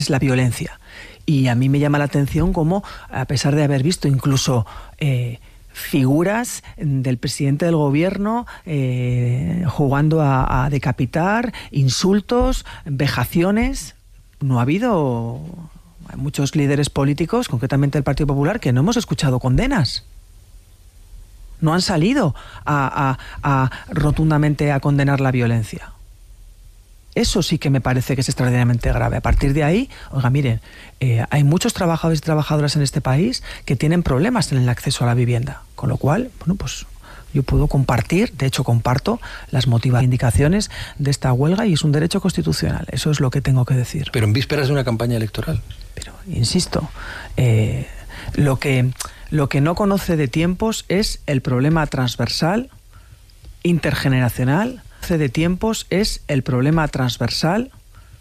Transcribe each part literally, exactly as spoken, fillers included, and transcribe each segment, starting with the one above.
es la violencia. Y a mí me llama la atención cómo, a pesar de haber visto incluso eh, figuras del presidente del gobierno eh, jugando a, a decapitar, insultos, vejaciones, no ha habido muchos líderes políticos, concretamente el Partido Popular, que no hemos escuchado condenas. No han salido a, a, a rotundamente a condenar la violencia. Eso sí que me parece que es extraordinariamente grave. A partir de ahí, oiga, miren, eh, hay muchos trabajadores y trabajadoras en este país que tienen problemas en el acceso a la vivienda. Con lo cual, bueno, pues yo puedo compartir, de hecho comparto, las motivaciones, indicaciones de esta huelga y es un derecho constitucional. Eso es lo que tengo que decir. Pero en vísperas de una campaña electoral. Pero, insisto, eh, lo que, lo que no conoce de tiempos es el problema transversal, intergeneracional, de tiempos es el problema transversal,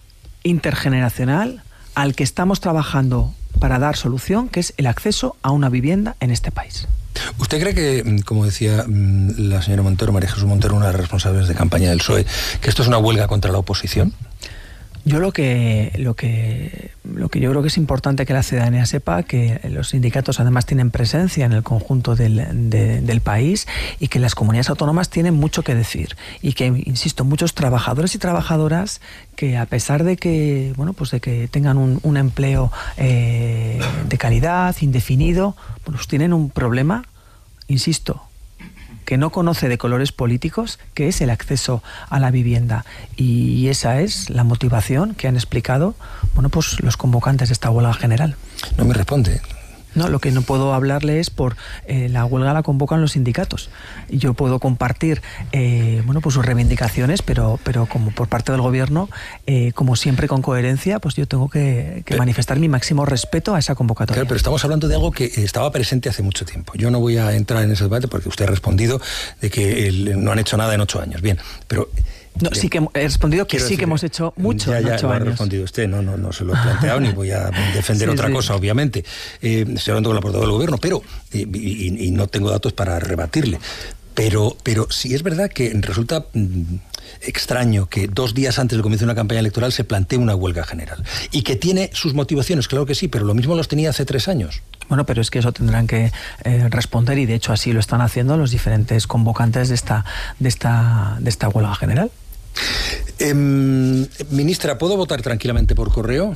intergeneracional, al que estamos trabajando para dar solución, que es el acceso a una vivienda en este país. ¿Usted cree que, como decía la señora Montero, María Jesús Montero, una de las responsables de campaña del P S O E, que esto es una huelga contra la oposición? Yo lo que, lo que, lo que yo creo que es importante que la ciudadanía sepa que los sindicatos además tienen presencia en el conjunto del, de, del país y que las comunidades autónomas tienen mucho que decir y que, insisto, muchos trabajadores y trabajadoras que a pesar de que, bueno, pues de que tengan un, un empleo eh, de calidad, indefinido, pues tienen un problema, insisto, que no conoce de colores políticos, que es el acceso a la vivienda. Y esa es la motivación que han explicado, bueno, pues los convocantes de esta huelga general. No me responde. No, lo que no puedo hablarle es por eh, la huelga la convocan los sindicatos. Yo puedo compartir eh, bueno, pues sus reivindicaciones, pero, pero como por parte del gobierno, eh, como siempre con coherencia, pues yo tengo que, que pero, manifestar mi máximo respeto a esa convocatoria. Claro, pero estamos hablando de algo que estaba presente hace mucho tiempo. Yo no voy a entrar en ese debate porque usted ha respondido de que el, no han hecho nada en ocho años. Bien, pero... No, sí que he respondido que Quiero sí decir, que hemos hecho mucho ya, en ya ocho lo años. Ha respondido usted, no, no, no se lo he planteado ni voy a defender sí, otra sí. cosa, obviamente. Eh, estoy hablando con la portavoz del gobierno, pero eh, y, y no tengo datos para rebatirle. Pero, pero sí es verdad que resulta mm, extraño que dos días antes del comienzo de una campaña electoral se plantee una huelga general. Y que tiene sus motivaciones, claro que sí, pero lo mismo los tenía hace tres años. Bueno, pero es que eso tendrán que eh, responder y de hecho así lo están haciendo los diferentes convocantes de esta, de esta, de esta huelga general. Eh, ministra, ¿puedo votar tranquilamente por correo?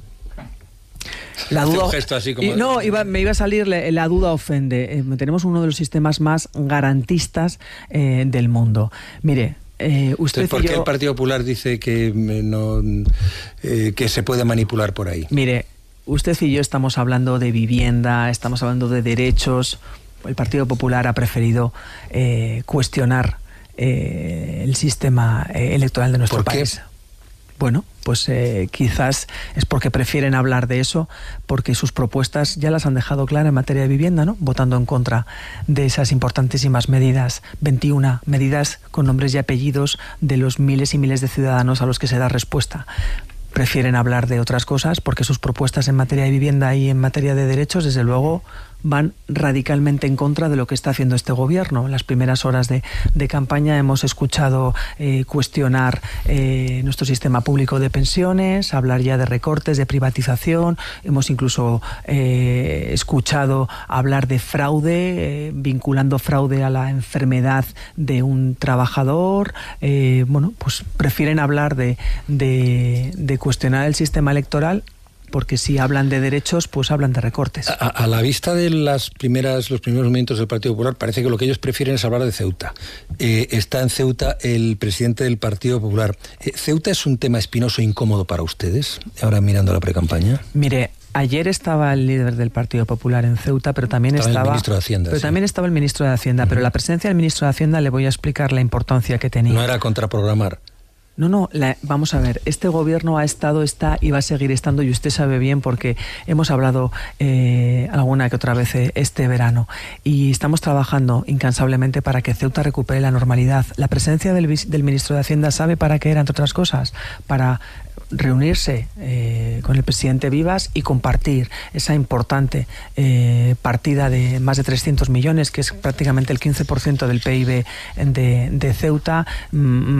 La duda, un gesto así como... No, iba, me iba a salir la, la duda ofende. Eh, tenemos uno de los sistemas más garantistas eh, del mundo. Mire, eh, usted Entonces, ¿por qué y yo... el Partido Popular dice que, no, eh, que se puede manipular por ahí? Mire, usted y yo estamos hablando de vivienda, estamos hablando de derechos. El Partido Popular ha preferido eh, cuestionar eh, el sistema eh, electoral de nuestro ¿Por qué? país. Bueno, pues eh, quizás es porque prefieren hablar de eso, porque sus propuestas ya las han dejado claras en materia de vivienda, ¿no? Votando en contra de esas importantísimas medidas, veintiuna medidas con nombres y apellidos de los miles y miles de ciudadanos a los que se da respuesta. Prefieren hablar de otras cosas porque sus propuestas en materia de vivienda y en materia de derechos, desde luego, van radicalmente en contra de lo que está haciendo este gobierno. En las primeras horas de, de campaña hemos escuchado eh, cuestionar eh, nuestro sistema público de pensiones, hablar ya de recortes, de privatización, hemos incluso eh, escuchado hablar de fraude, eh, vinculando fraude a la enfermedad de un trabajador. Eh, bueno, pues prefieren hablar de, de, de cuestionar el sistema electoral, porque si hablan de derechos, pues hablan de recortes. A, a la vista de las primeras, los primeros movimientos del Partido Popular, parece que lo que ellos prefieren es hablar de Ceuta. Eh, está en Ceuta el presidente del Partido Popular. Eh, ¿Ceuta es un tema espinoso e incómodo para ustedes, ahora mirando la precampaña? Mire, ayer estaba el líder del Partido Popular en Ceuta, pero también estaba, estaba el ministro de Hacienda. sí. Pero también estaba el ministro de Hacienda, uh-huh. Pero la presencia del ministro de Hacienda le voy a explicar la importancia que tenía. No era contraprogramar. No, no, la, vamos a ver, este gobierno ha estado, está y va a seguir estando, y usted sabe bien porque hemos hablado eh, alguna que otra vez este verano, y estamos trabajando incansablemente para que Ceuta recupere la normalidad. La presencia del, del ministro de Hacienda, ¿sabe para qué era, entre otras cosas? Para reunirse eh, con el presidente Vivas y compartir esa importante eh, partida de más de trescientos millones, que es prácticamente el quince por ciento del P I B de, de Ceuta,